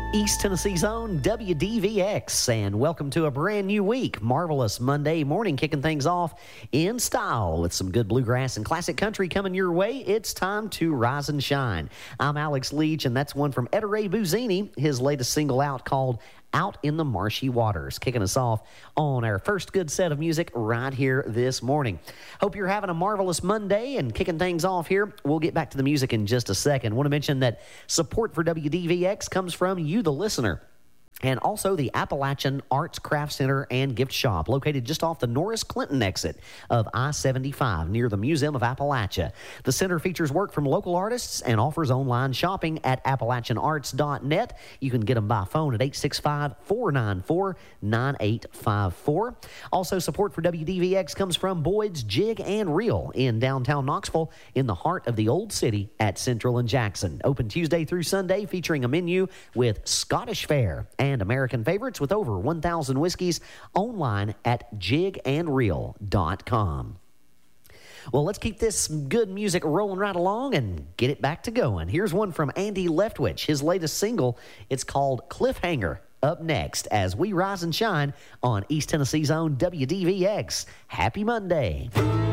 East Tennessee's own WDVX, and welcome to a brand new week. Marvelous Monday morning, kicking things off in style with some good bluegrass and classic country coming your way. It's time to rise and shine. I'm Alex Leach, and that's one from Ettore Buzzini, his latest single out called Out in the Marshy Waters, kicking us off on our first good set of music right here this morning. Hope you're having a marvelous Monday and kicking things off here. We'll get back to the music in just a second. Want to mention that support for WDVX comes from you, the listener, and also the Appalachian Arts Craft Center and Gift Shop, located just off the Norris Clinton exit of I-75 near the Museum of Appalachia. The center features work from local artists and offers online shopping at AppalachianArts.net. You can get them by phone at 865-494-9854. Also, support for WDVX comes from Boyd's Jig and Reel in downtown Knoxville, in the heart of the Old City at Central and Jackson. Open Tuesday through Sunday, featuring a menu with Scottish fare and American favorites with over 1,000 whiskeys, online at jigandreel.com. Well, let's keep this good music rolling right along and get it back to going. Here's one from Andy Leftwich, his latest single. It's called Cliffhanger. Up next, as we rise and shine on East Tennessee's own WDVX. Happy Monday.